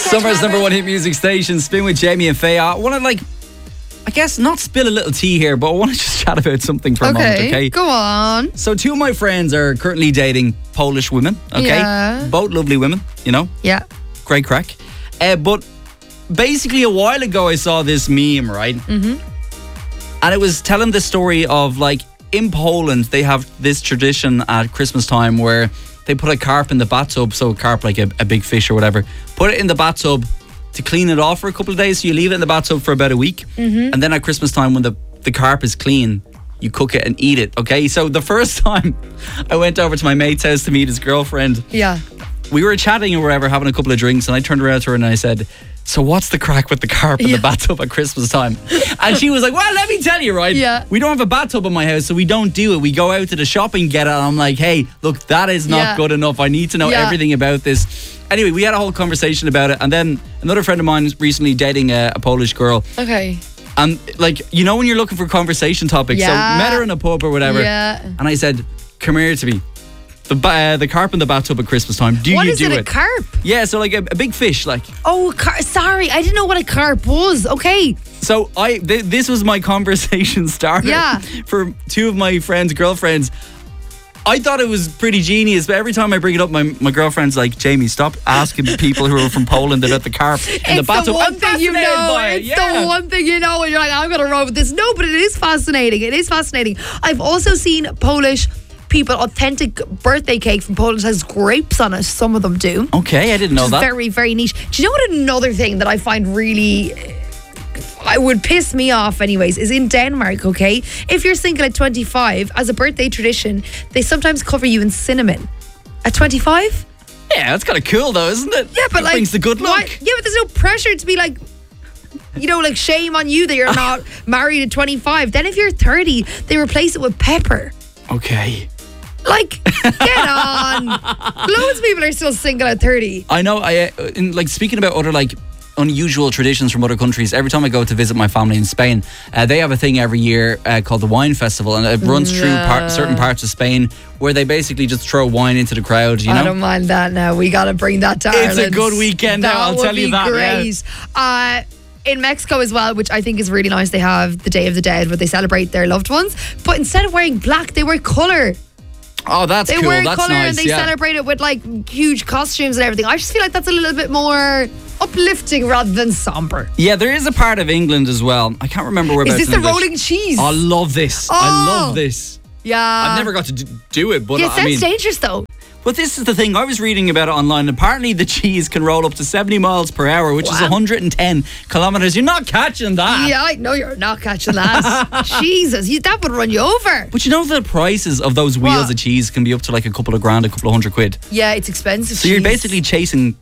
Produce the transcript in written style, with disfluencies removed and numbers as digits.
Summer's number one hit music station, Spin with Jamie and Faye. I want to I guess not spill a little tea here, but I want to just chat about something for a moment, okay? Go on. So two of my friends are currently dating Polish women, okay? Yeah. Both lovely women, you know? Yeah. Great crack. But basically a while ago I saw this meme, right? Mm-hmm. And it was telling the story of in Poland they have this tradition at Christmas time where they put a carp in the bathtub, so a carp like a big fish or whatever, put it in the bathtub to clean it off for a couple of days. So you leave it in the bathtub for about a week. Mm-hmm. And then at Christmas time when the carp is clean, you cook it and eat it, okay? So the first time I went over to my mate's house to meet his girlfriend, Yeah. we were chatting or whatever, having a couple of drinks, and I turned around to her and I said, so what's the crack with the carp in the bathtub at Christmas time? And she was like, well, let me tell you, right? Yeah. We don't have a bathtub in my house, so we don't do it. We go out to the shop and get it. And I'm like, hey, look, that is not good enough. I need to know everything about this. Anyway, we had a whole conversation about it. And then another friend of mine is recently dating a Polish girl. Okay. And when you're looking for conversation topics. So met her in a pub or whatever. Yeah. And I said, come here to me. The carp in the bathtub at Christmas time. Do what you is do it? it? A carp? Yeah, so a big fish, Oh, sorry, I didn't know what a carp was. Okay. So this was my conversation starter. Yeah. For two of my friends' girlfriends. I thought it was pretty genius, but every time I bring it up, my girlfriend's like, Jamie, stop asking people who are from Poland about the carp in the bathtub. It's the one thing you know. It's the one thing you know, and you're like, I'm going to roll with this. No, but it is fascinating. It is fascinating. I've also seen Polish people, authentic birthday cake from Poland has grapes on it. Some of them do. Okay, I didn't know that. Very, very niche. Do you know what another thing that I find really... I would piss me off anyways, is in Denmark, okay? If you're single at 25, as a birthday tradition, they sometimes cover you in cinnamon. At 25? Yeah, that's kind of cool though, isn't it? Yeah, but it brings the good luck. Yeah, but there's no pressure to be shame on you that you're not married at 25. Then if you're 30, they replace it with pepper. Okay. Get on. Loads of people are still single at 30. I know. Speaking about other unusual traditions from other countries, every time I go to visit my family in Spain, they have a thing every year called the Wine Festival, and it runs through certain parts of Spain where they basically just throw wine into the crowd, you know? I don't mind that now. We got to bring that to Ireland. It's a good weekend now, I'll tell you that. Great. Yeah. In Mexico as well, which I think is really nice, they have the Day of the Dead where they celebrate their loved ones, but instead of wearing black, they wear colour. Oh, that's cool. They wear that's colour nice, and they celebrate it with huge costumes and everything. I just feel like that's a little bit more uplifting rather than somber. Yeah, there is a part of England as well. I can't remember where. Is this the rolling cheese? I love this. Oh. I love this. Yeah. I've never got to do it, but it sounds dangerous though. But this is the thing, I was reading about it online. Apparently the cheese can roll up to 70 miles per hour, which is 110 kilometres. You're not catching that. Yeah, I know you're not catching that. Jesus, that would run you over. But you know the prices of those wheels of cheese can be up to a couple of grand, a couple of £100. Yeah, it's expensive. So you're basically chasing